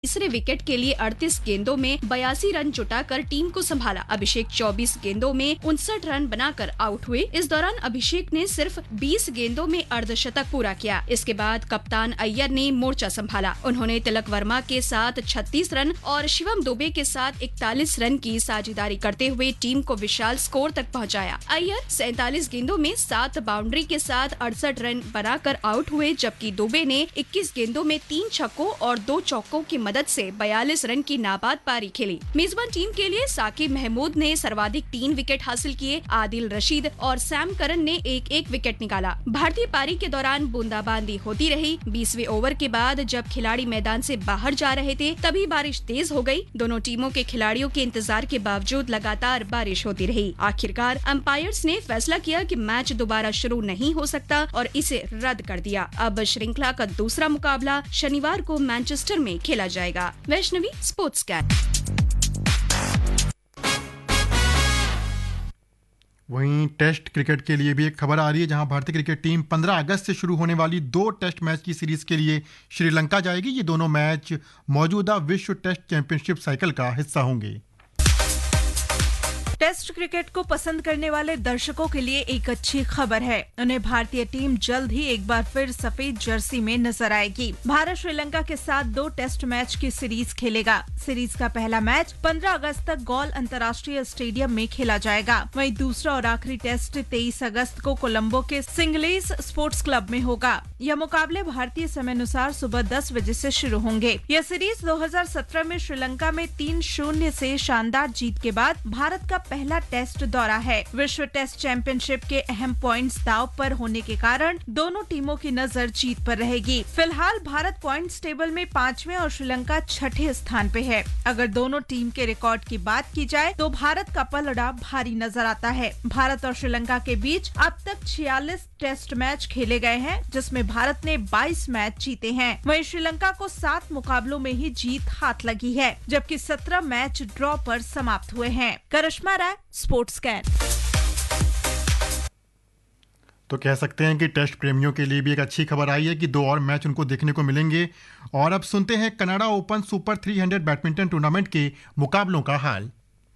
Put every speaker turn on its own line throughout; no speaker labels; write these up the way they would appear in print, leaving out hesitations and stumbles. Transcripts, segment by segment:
तीसरे विकेट के लिए 38 गेंदों में 82 रन जुटाकर टीम को संभाला। अभिषेक 24 गेंदों में 59 रन बनाकर आउट हुए। इस दौरान अभिषेक ने सिर्फ 20 गेंदों में अर्धशतक पूरा किया। इसके बाद कप्तान अय्यर ने मोर्चा संभाला। उन्होंने तिलक वर्मा के साथ 36 रन और शिवम दुबे के साथ 41 रन की साझेदारी करते हुए टीम को विशाल स्कोर तक पहुंचाया। अय्यर 47 गेंदों में 7 बाउंड्री के साथ 68 रन बनाकर आउट हुए, जबकि दुबे ने 21 गेंदों में 3 छक्कों और 2 चौकों की मदद से 42 रन की नाबाद पारी खेली। मेजबान टीम के लिए साकिब महमूद ने सर्वाधिक 3 विकेट हासिल किए। आदिल रशीद और सैम करन ने एक विकेट निकाला। भारतीय पारी के दौरान बूंदाबांदी होती रही। 20वें ओवर के बाद जब खिलाड़ी मैदान से बाहर जा रहे थे तभी बारिश तेज हो गई। दोनों टीमों के खिलाड़ियों के इंतजार के बावजूद लगातार बारिश होती रही। आखिरकार अंपायर्स ने फैसला किया कि मैच दोबारा शुरू नहीं हो सकता और इसे रद्द कर दिया। अब श्रृंखला का दूसरा मुकाबला शनिवार को मैनचेस्टर में खेला जाएगा। Vaishnavi, sports can.
वहीं टेस्ट क्रिकेट के लिए भी एक खबर आ रही है, जहां भारतीय क्रिकेट टीम 15 अगस्त से शुरू होने वाली 2 टेस्ट मैच की सीरीज के लिए श्रीलंका जाएगी। ये दोनों मैच मौजूदा विश्व टेस्ट चैंपियनशिप साइकिल का हिस्सा होंगे।
टेस्ट क्रिकेट को पसंद करने वाले दर्शकों के लिए एक अच्छी खबर है। उन्हें भारतीय टीम जल्द ही एक बार फिर सफेद जर्सी में नजर आएगी। भारत श्रीलंका के साथ 2 टेस्ट मैच की सीरीज खेलेगा। सीरीज का पहला मैच 15 अगस्त तक गॉल अंतर्राष्ट्रीय स्टेडियम में खेला जाएगा। वहीं दूसरा और आखिरी टेस्ट 23 अगस्त को कोलंबो के सिंगलीज स्पोर्ट्स क्लब में होगा। यह मुकाबले भारतीय समय अनुसार सुबह 10 बजे से शुरू होंगे। यह सीरीज 2017 में श्रीलंका में 3-0 से शानदार जीत के बाद भारत का पहला टेस्ट दौरा है। विश्व टेस्ट चैंपियनशिप के अहम पॉइंट्स दांव पर होने के कारण दोनों टीमों की नजर जीत पर रहेगी। फिलहाल भारत पॉइंट्स टेबल में 5वें और श्रीलंका 6ठे स्थान पे है। अगर दोनों टीम के रिकॉर्ड की बात की जाए तो भारत का पलड़ा भारी नजर आता है। भारत और श्रीलंका के बीच अब तक 46 टेस्ट मैच खेले गए हैं, जिसमें भारत ने 22 मैच जीते हैं। वहीं श्रीलंका को 7 मुकाबलों में ही जीत हाथ लगी है, जबकि 17 मैच ड्रॉ पर समाप्त हुए हैं। करिश्मा राय, स्पोर्ट्स कैन।
तो कह सकते हैं कि टेस्ट प्रेमियों के लिए भी एक अच्छी खबर आई है कि 2 और मैच उनको देखने को मिलेंगे। और अब सुनते हैं Canada open super 300 badminton tournament के मुकाबलों का हाल।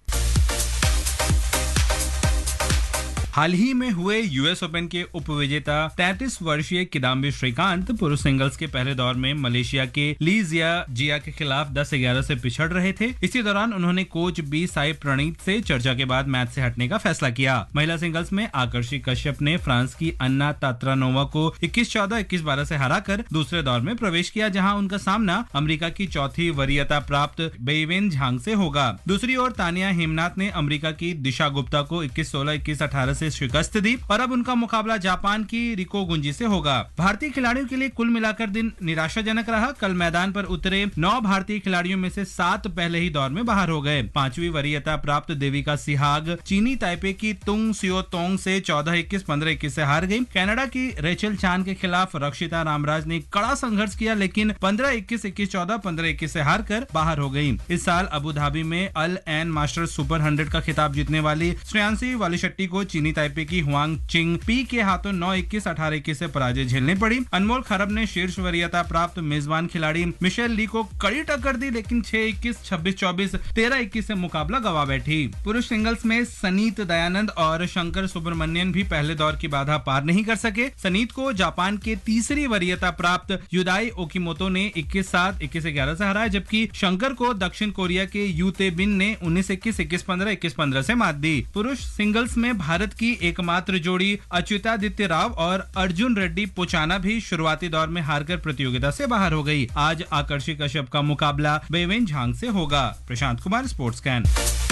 हाल ही में हुए यूएस ओपन के उपविजेता 33 वर्षीय किदाम्बी श्रीकांत पुरुष सिंगल्स के पहले दौर में मलेशिया के ली जिया के खिलाफ 10-11 से पिछड़ रहे थे। इसी दौरान उन्होंने कोच बी साई प्रणीत से चर्चा के बाद मैच से हटने का फैसला किया। महिला सिंगल्स में आकर्षी कश्यप ने फ्रांस की अन्ना तात्रानोवा को 21-14, 21-12 से हराकर दूसरे दौर में प्रवेश किया, जहां उनका सामना अमेरिका की चौथी वरीयता प्राप्त बेइवेन झांग से होगा। दूसरी ओर तानिया हेमनाथ ने अमेरिका की दिशा गुप्ता को 21-16, 21-18 शिकस्त दी और अब उनका मुकाबला जापान की रिको गुंजी से होगा। भारतीय खिलाड़ियों के लिए कुल मिलाकर दिन निराशाजनक रहा। कल मैदान पर उतरे 9 भारतीय खिलाड़ियों में से 7 पहले ही दौर में बाहर हो गए। 5वीं वरीयता प्राप्त देविका सिहाग चीनी ताइपे की तुंग सियो तोंग से 14-21, 15-21 से हार गई। कनाडा की रेचल चान के खिलाफ रक्षिता रामराज ने कड़ा संघर्ष किया, लेकिन 15-21, 21-14, 15-21 से हार कर बाहर हो गई। इस साल अबू धाबी में अल एन मास्टर्स सुपर 100 का खिताब जीतने वाली श्रेयांशी वालीशेट्टी को चीनी ताइपे की हुआंग चिंग पी के हाथों 9-21, 18-21 से पराजय झेलनी पड़ी। अनमोल खरब ने शीर्ष वरीयता प्राप्त मेजबान खिलाड़ी मिशेल ली को कड़ी टक्कर दी, लेकिन 6-21, 26-24, 13-21 से मुकाबला गवा बैठी। पुरुष सिंगल्स में सनीत दयानंद और शंकर सुब्रमण्यन भी पहले दौर की बाधा पार नहीं कर सके। सनीत को जापान के तीसरी वरीयता प्राप्त युदाई ओकिमोतो ने 21-7, 21-11 से हराया, जबकि शंकर को दक्षिण कोरिया के यूते बिन ने 19-21, 21-15, 21-15 से मात दी। पुरुष सिंगल्स में भारत की एकमात्र जोड़ी अच्युतादित्य राव और अर्जुन रेड्डी पोचाना भी शुरुआती दौर में हारकर प्रतियोगिता से बाहर हो गई। आज आकर्षी कश्यप का मुकाबला बेवेन झांग से होगा। Prashant Kumar, sports can.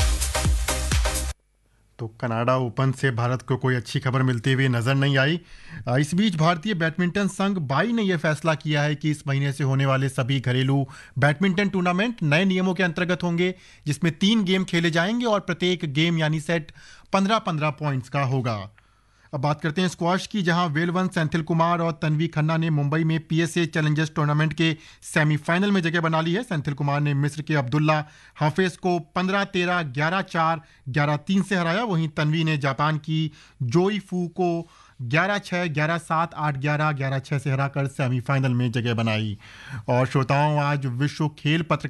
तो कनाडा ओपन से भारत को कोई अच्छी खबर मिलती हुई नजर नहीं आई। इस बीच भारतीय बैडमिंटन संघ बाई ने यह फैसला किया है कि इस महीने से होने वाले सभी घरेलू बैडमिंटन टूर्नामेंट नए नियमों के अंतर्गत होंगे, जिसमें 3 गेम खेले जाएंगे और प्रत्येक गेम यानी सेट 15-15 पॉइंट्स का होगा। अब बात करते हैं स्क्वॉश की, जहां वेलवंत सेंथिल कुमार और तन्वी खन्ना ने मुंबई में पीएसए चैलेंजर्स टूर्नामेंट के सेमीफाइनल में जगह बना ली है। सेंथिल कुमार ने मिस्र के अब्दुल्ला हाफिज को 15-13, 11-4, 11-3 से हराया। वहीं तन्वी ने जापान की जोई फू को 11-6, 11-7, 8-11, 11-6 से हराकर सेमीफाइनल में जगह बनाई। और श्रोताओं, आज विश्व खेल पत्र